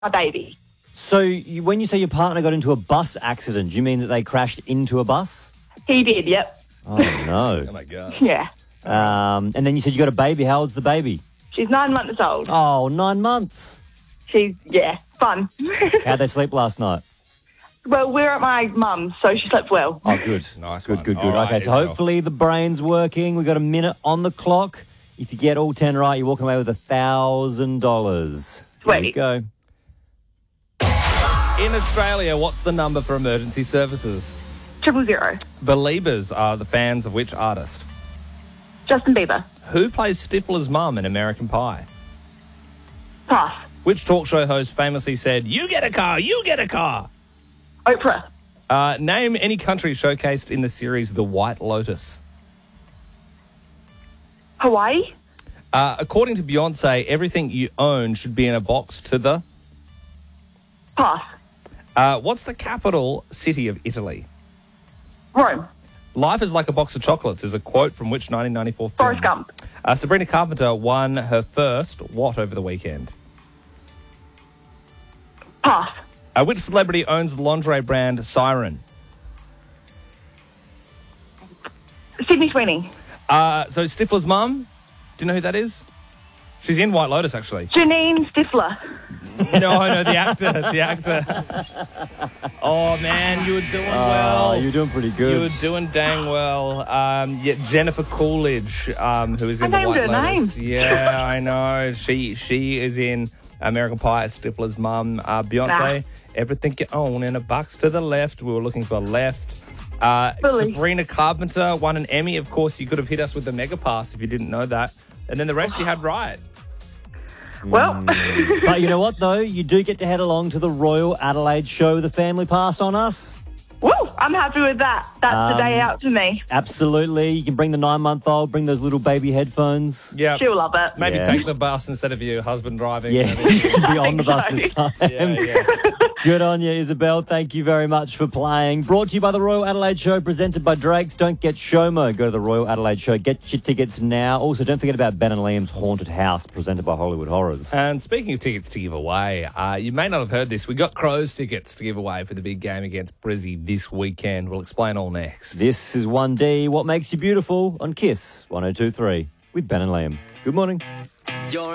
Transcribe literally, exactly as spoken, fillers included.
my baby. So you, when you say your partner got into a bus accident, do you mean that they crashed into a bus? He did, yep. Oh, no. Oh, my God. Yeah. Um, and then you said you got a baby. How old's the baby? She's nine months old. Oh, nine months. She's, yeah, fun. How'd they sleep last night? Well, we're at my mum's, so she slept well. Oh, good. Nice Good, one. good, good. All right, Okay, so Isabel. hopefully the brain's working. We've got a minute on the clock. If you get all ten right, you're walking away with one thousand dollars. Here we Sweet. go. In Australia, what's the number for emergency services? Triple zero. Beliebers are the fans of which artist? Justin Bieber. Who plays Stifler's mum in American Pie? Pass. Which talk show host famously said, "You get a car, you get a car"? Oprah. Uh, name any country showcased in the series The White Lotus. Hawaii. Uh, according to Beyonce, everything you own should be in a box to the... Pass. Uh, what's the capital city of Italy? Rome. Life is like a box of chocolates is a quote from which nineteen ninety-four film? Forrest Gump. Uh, Sabrina Carpenter won her first what over the weekend? Pass. Uh, which celebrity owns the lingerie brand Siren? Sydney Sweeney. Uh, so Stifler's mum, do you know who that is? She's in White Lotus, actually. Janine Stifler. No, no, the actor, the actor. Oh, man, you were doing well. Oh, you're doing pretty good. You were doing dang well. Um, yeah, Jennifer Coolidge, um, who is in I the named White her Lotus. name. Yeah, I know. She she is in American Pie as Stifler's mum. Uh, Beyonce, everything you own in a box to the left. We were looking for left. Uh, Fully. Sabrina Carpenter won an Emmy. Of course, you could have hit us with the Mega Pass if you didn't know that. And then the rest you had right. Well, But you know what, though? You do get to head along to the Royal Adelaide Show with a family pass on us. woo, I'm happy with that. That's the day Um, out for me. Absolutely. You can bring the nine-month-old, bring those little baby headphones. Yeah. She'll love it. Maybe Yeah. take the bus instead of your husband driving. Yeah, you can be on the bus this time. yeah, yeah. Good on you, Isabel. Thank you very much for playing. Brought to you by the Royal Adelaide Show, presented by Drake's. Don't get SHOMO. Go to the Royal Adelaide Show. Get your tickets now. Also, don't forget about Ben and Liam's Haunted House, presented by Hollywood Horrors. And speaking of tickets to give away, uh, you may not have heard this. We got Crows tickets to give away for the big game against Brizzy this weekend. We'll explain all next. This is one D, What Makes You Beautiful, on Kiss one oh two three with Ben and Liam. Good morning.